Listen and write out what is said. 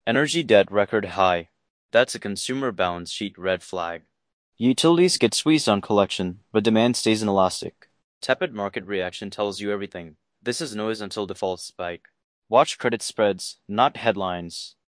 Energy debt record high. That's a consumer balance sheet red flag. Utilities get squeezed on collection, but demand stays inelastic. Tepid market reaction tells you everything. This is noise until defaults spike. Watch credit spreads, not headlines.